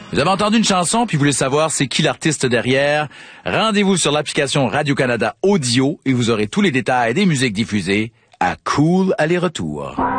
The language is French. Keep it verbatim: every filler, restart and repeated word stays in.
Vous avez entendu une chanson, puis vous voulez savoir c'est qui l'artiste derrière? Rendez-vous sur l'application Radio-Canada Audio et vous aurez tous les détails des musiques diffusées à Cool Aller-Retour.